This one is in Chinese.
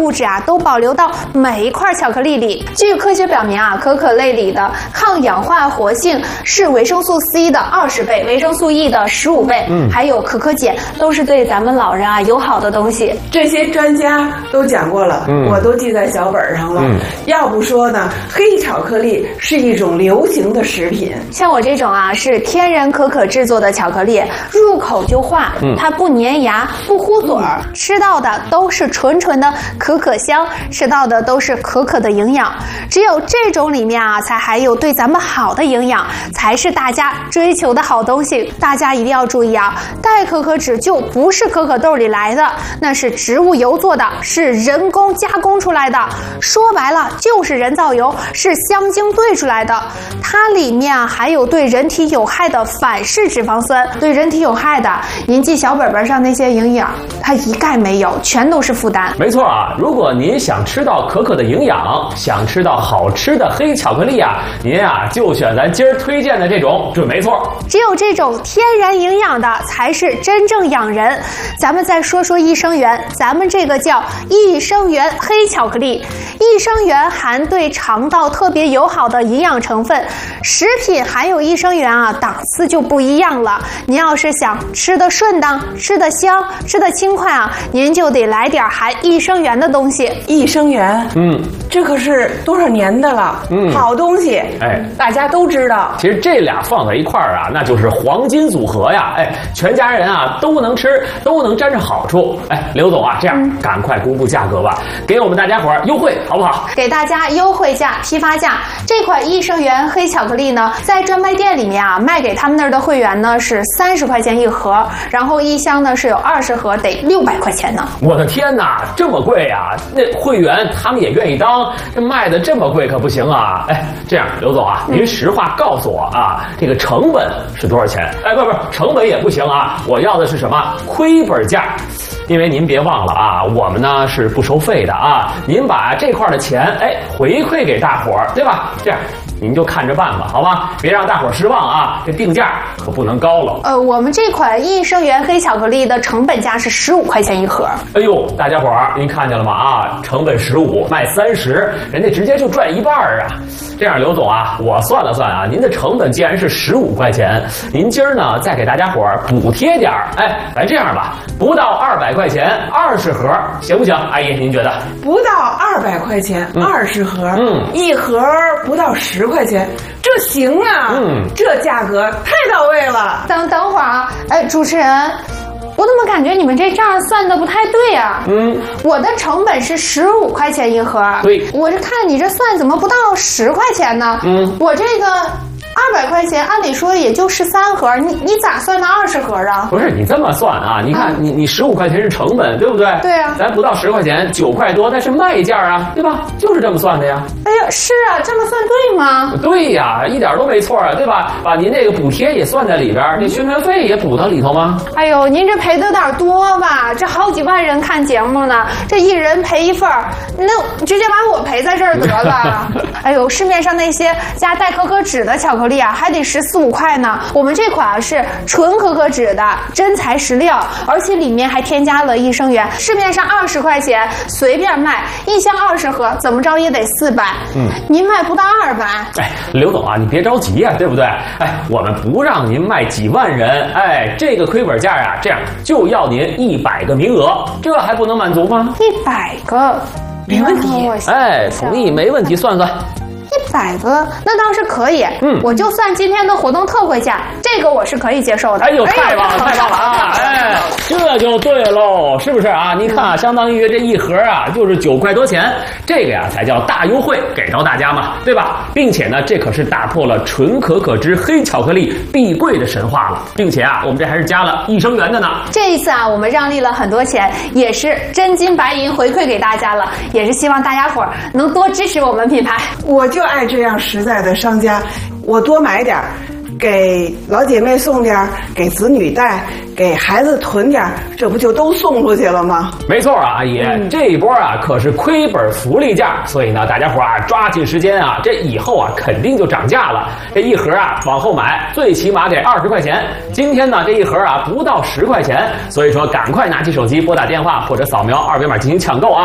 物质啊都保留到每一块巧克力里。据科学表明啊，可可类里的抗氧化活性是维生素 C 的20倍，维生素 E 的15倍，还有可可碱，都是对咱们老人啊友好的东西。 这些专家都讲过了，我都记在小本上了。要不说呢，黑巧克力是一种流行的食品。 像我这种啊是天然可可制作的巧克力，入口就化，它不粘牙，不糊嘴儿，吃到的都是纯纯的可可香，吃到的都是可可的营养。只有这种里面啊，才含有对咱们好的营养，才是大家追求的好东西。大家一定要注意啊，代可可脂就不是可可豆里来的，那是植物油做的，是人工加工出来的。说白了就是人造油，是香精兑出来的。它里面啊含有对人体有害的反式脂肪酸，对人体有害的，您记小本上那些营养，它一概没有，全都是负担。 没错啊，如果您想吃到可可的营养，想吃到好吃的黑巧克力啊，您啊就选咱今儿推荐的这种准没错。 只有这种天然营养的才是真正养人。咱们再说说益生元，咱们这个叫益生元黑巧克力。益生元含对肠道特别友好的营养成分，食品含有益生元啊，档次就不一样了。您要是想吃得顺当、吃得香、吃得轻快啊，您就得来点含益生元的东西。 益生元，这可是多少年的了，好东西，大家都知道。 其实这俩放在一块儿啊，那就是黄金组合呀，全家人啊都能吃，都能沾上好处。刘总啊，这样赶快公布价格吧，给我们大家伙儿优惠好不好？ 给大家优惠价、批发价。这款益生元黑巧克力呢，在专卖店里面啊，卖给他们那儿的会员呢是30块钱一盒，然后一箱呢是有20盒，得600块钱呢。 我的天哪，这么贵啊！那会员他们也愿意当，这卖的这么贵可不行啊！这样刘总啊，您实话告诉我啊，这个成本是多少钱？不，成本也不行啊，我要的是什么？亏本价。因为您别忘了啊，我们呢是不收费的啊，您把这块的钱回馈给大伙儿，对吧？这样您就看着办吧，好吗？别让大伙儿失望啊，这定价可不能高了。 我们这款益生元黑巧克力的成本价是15块钱一盒。 哎呦，大家伙儿您看见了吗？啊，成本15，卖30，人家直接就赚一半啊！这样，刘总啊，我算了算啊，您的成本既然是15块钱，您今儿呢再给大家伙儿补贴点儿，咱这样吧，不到200块钱，20盒，行不行？阿姨，您觉得？ 不到200块钱，20盒，一盒不到10块钱，这行啊，这价格太到位了。 等会儿啊，主持人。我怎么感觉你们这账算的不太对啊？我的成本是15块钱一盒， 对， 我这看你这算怎么不到10块钱呢？我这个200块钱，按理说也就13盒，你咋算到20盒啊？ 不是你这么算啊？你看你15块钱是成本，对不对？ 对啊， 咱不到10块钱，9块多，那是卖价啊，对吧？就是这么算的呀。 哎呀，是啊，这么算对吗？ 对呀，一点都没错啊，对吧？把您这个补贴也算在里边，这宣传费也补到里头吗？ 哎呦，您这赔的有点多吧？这好几万人看节目呢，这一人赔一份儿，那直接把我赔在这儿得了。哎呦，市面上那些加代可可脂的巧克力啊，还得14、15块呢。我们这款是纯可可脂的真材实料，而且里面还添加了益生元。市面上20块钱随便卖，一箱20盒，怎么着也得400。您卖不到200。 刘总啊，你别着急啊，对不对？我们不让您卖几万人，这个亏本价啊，这样就要您100个名额，这还不能满足吗 ？100个， 没问题。 同意，没问题，算算。 100个，那倒是可以。我就算今天的活动特惠价，这个我是可以接受的。 太棒了，太棒了啊！这就对喽，是不是啊？你看啊，相当于这一盒啊，就是9块多钱，这个呀才叫大优惠给到大家嘛，对吧？并且呢，这可是打破了纯可可脂黑巧克力必贵的神话了，并且啊，我们这还是加了益生元的呢。 这一次啊，我们让利了很多钱，也是真金白银回馈给大家了，也是希望大家伙儿能多支持我们品牌。 我就爱这样实在的商家，我多买点，给老姐妹送点，给子女带，给孩子囤点，这不就都送出去了吗？ 没错啊，阿姨，这一波啊可是亏本福利价，所以呢，大家伙啊抓紧时间啊，这以后啊肯定就涨价了。这一盒啊往后买，最起码得20块钱。今天呢这一盒啊不到10块钱，所以说赶快拿起手机拨打电话或者扫描2维码进行抢购啊。